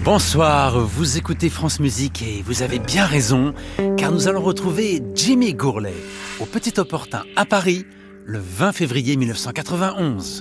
Bonsoir, vous écoutez France Musique et vous avez bien raison, car nous allons retrouver Jimmy Gourley au Petit Opportun à Paris le 20 février 1991.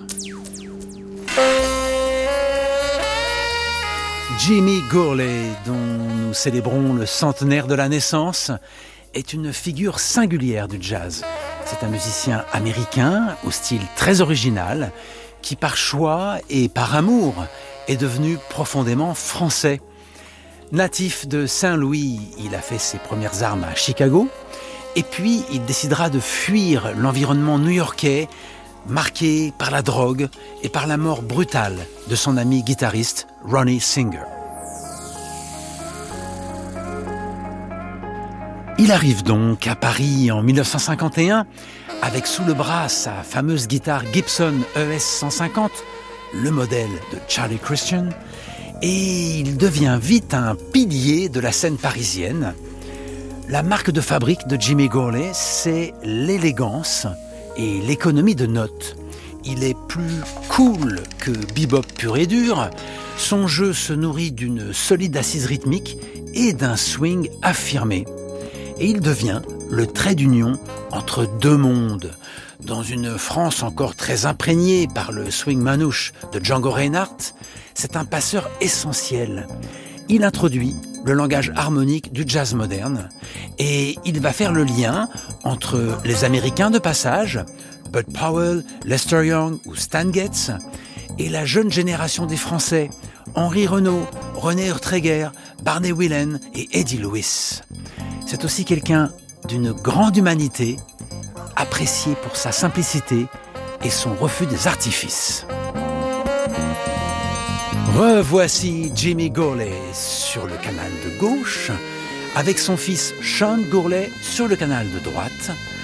Jimmy Gourley, dont nous célébrons le centenaire de la naissance, est une figure singulière du jazz. C'est un musicien américain au style très original qui par choix et par amour est devenu profondément français. Natif de Saint-Louis, il a fait ses premières armes à Chicago et puis il décidera de fuir l'environnement new-yorkais marqué par la drogue et par la mort brutale de son ami guitariste Ronnie Singer. Il arrive donc à Paris en 1951 avec sous le bras sa fameuse guitare Gibson ES 150, le modèle de Charlie Christian, et il devient vite un pilier de la scène parisienne. La marque de fabrique de Jimmy Gourley, c'est l'élégance et l'économie de notes. Il est plus cool que bebop pur et dur. Son jeu se nourrit d'une solide assise rythmique et d'un swing affirmé. Et il devient le trait d'union entre deux mondes. Dans une France encore très imprégnée par le swing manouche de Django Reinhardt, c'est un passeur essentiel. Il introduit le langage harmonique du jazz moderne et il va faire le lien entre les Américains de passage, Bud Powell, Lester Young ou Stan Getz, et la jeune génération des Français, Henri Renaud, René Urtreger, Barney Whelan et Eddie Lewis. C'est aussi quelqu'un d'une grande humanité, apprécié pour sa simplicité et son refus des artifices. Revoici Jimmy Gourley sur le canal de gauche, avec son fils Sean Gourley sur le canal de droite,